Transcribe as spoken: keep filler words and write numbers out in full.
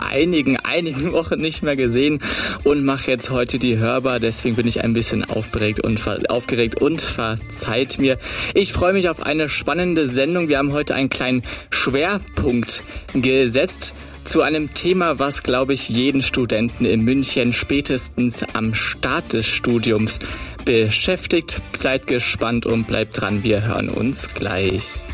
einigen, einigen Wochen nicht mehr gesehen und mache jetzt heute die Hörbar. Deswegen bin ich ein bisschen aufgeregt und, ver- aufgeregt und verzeiht mir. Ich freue mich auf eine spannende Sendung. Wir haben heute einen kleinen Schwerpunkt gesetzt zu einem Thema, was, glaube ich, jeden Studenten in München spätestens am Start des Studiums beschäftigt. Seid gespannt und bleibt dran. Wir hören uns gleich.